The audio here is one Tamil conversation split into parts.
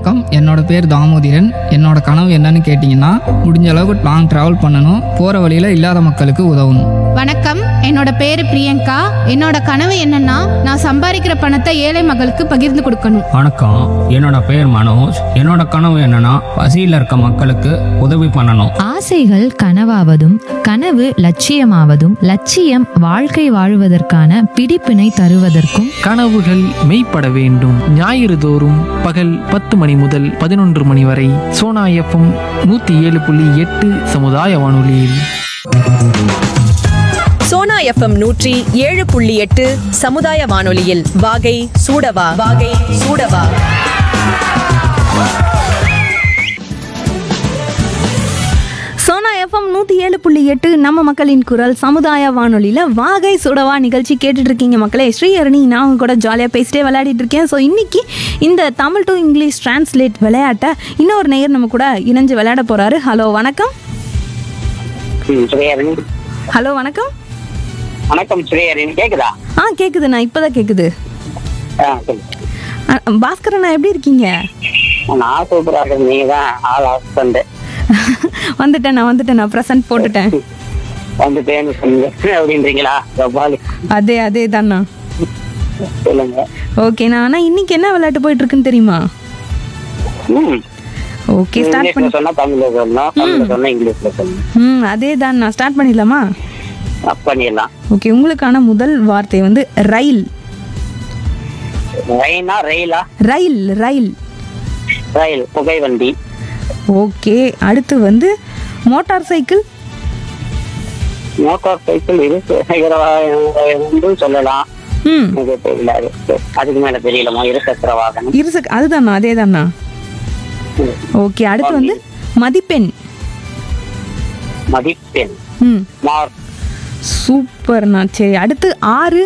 வணக்கம். என்னோட பேர் தாமோதிரன். என்னோட கனவு என்னன்னு கேட்டிங்கன்னா, முடிஞ்ச அளவுக்கு லாங் ட்ராவல் பண்ணணும், போகிற வழியில் இல்லாத மக்களுக்கு உதவணும். வணக்கம், என்னோட பேரு பிரியங்கா. என்னோட கனவு என்னன்னா, நான் சம்பாதிக்கிற பணத்தை ஏழை மக்களுக்கு பகிர்ந்து கொடுக்கணும். வணக்கம், என்னோட பேர் மனோஜ். என்னோட கனவு என்னன்னா பசியில் இருக்க மக்களுக்கு உதவி பண்ணணும். ஆசைகள் கனவாவதும் கனவு லட்சியமாவதும் லட்சியம் வாழ்க்கை வாழுவதற்கான பிடிப்பினை தருவதற்கும் கனவுகள் மெய்ப்பட வேண்டும். ஞாயிறு தோறும் பகல் 10 மணி முதல் 11 மணி வரை சோனா எஃப்எம் 107.8 சமுதாய வானொலியில். சோனா எஃப்எம் 107.8 சமுதாய வானொலியில் வாகை சூடவா வாகை சூடவா. சோனா எஃப்எம் 107.8 நம்ம மக்களின் குரல் சமுதாய வானொலியில் வாகை சுடவா நிகழ்ச்சி கேட்டுட்டு இருக்கீங்க மக்களே. ஸ்ரீஹரணி, நான் அவங்க கூட ஜாலியாக பேசிட்டே விளையாடிட்டு இருக்கேன். ஸோ இன்னைக்கு இந்த தமிழ் டு இங்கிலீஷ் டிரான்ஸ்லேட் விளையாட்டை இன்னொரு நேயர் நம்ம கூட இணைஞ்சு விளையாட போறாரு. ஹலோ வணக்கம். ஹலோ வணக்கம். வணக்கம் ஸ்ரீஹரின், கேக்குதா? கேக்குதுண்ணா, இப்போதான் கேக்குது. பாஸ்கரண்ணா, எப்படி இருக்கீங்க? நான் சூப்பரா இருக்கேன். நீங்க தான் ஆள் ஹஸ்பண்ட். வந்துட்டேன் ப்ரெசன்ட் போட்டுட்டேன். வந்துட்டேன்னு சொன்னீங்க அப்படின்றீங்களா? அதே தாண்ணா. சொல்லுங்க. ஓகேண்ணா, ஆனா இன்னைக்கு என்ன விளையாட்டு போயிட்டு இருக்குன்னு தெரியுமா? ஓகே, ஸ்டார்ட் பண்ணி சொன்னா தமிழ்ல சொல்லணும், தமிழ்ல சொன்னா இங்கிலீஷ்ல சொல்லணும். அதே தான். நான் ஸ்டார்ட் பண்ணிடலாமா? பண்ணிடலாம். ஓகே, உங்களுக்கான முதல் வார்த்தை வந்து ரயில். ரயிலா ரயிலா? ரயில் ரயில் ரயில் புகை வண்டி. ஓகே, அடுத்து வந்து மோட்டார் சைக்கிள். மோட்டார் சைக்கிள் இரு சொல்லலாம். தெரியல, அதுக்கு மேல தெரியலமா? இருசக்கர வாகனம். அதுதானா? அதே தானா? ஓகே, அடுத்து வந்து மதிப்பெண். மதிப்பெண். மார்க். சூப்பர்ண்ணா. சரி, அடுத்து ஆறு.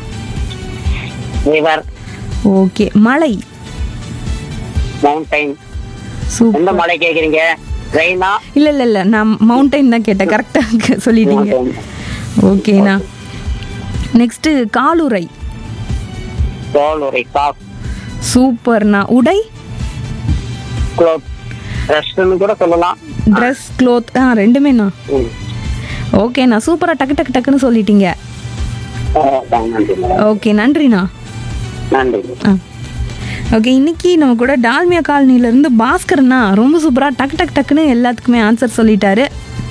ரிவர். ஓகே, மலை. மவுண்டைன். சூப்பர். எந்த மலை கேக்குறீங்க? ரெயினா? இல்ல நான் மவுண்டைன் தான் கேட்டேன். கரெக்டா சொல்லிட்டீங்க. ஓகேண்ணா. நெக்ஸ்ட் காலுறை. காலுறை. சாக். சூப்பர்ண்ணா. உடை. க்ளோத். ட்ரெஸ்ன்னு கூட சொல்லலாம். Dress, cloth. ரெண்டுமேண்ணா. ஓகேண்ணா, சூப்பரா டக்குன்னு சொல்லிட்டீங்க. ஓகே, நன்றிண்ணா. நன்றி. ஓகே, இன்னைக்கு நம்ம கூட டால்மியா காலனியிலேருந்து பாஸ்கர்ண்ணா ரொம்ப சூப்பராக டக்குன்னு எல்லாத்துக்குமே ஆன்சர் சொல்லிட்டாரு.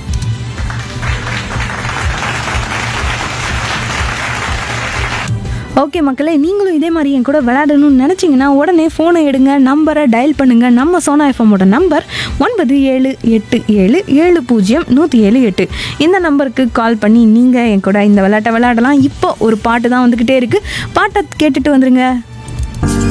ஓகே மக்களே, நீங்களும் இதே மாதிரி என் கூட விளையாடணும்னு நினச்சிங்கன்னா உடனே ஃபோனை எடுங்க, நம்பரை டயல் பண்ணுங்கள். நம்ம சோனா எஃப்எம்மோட நம்பர் 9787070178. இந்த நம்பருக்கு கால் பண்ணி நீங்கள் என் கூட இந்த விளையாட்டை விளையாடலாம். இப்போ ஒரு பாட்டு தான் வந்துக்கிட்டே இருக்குது. பாட்டை கேட்டுட்டு வந்துருங்க.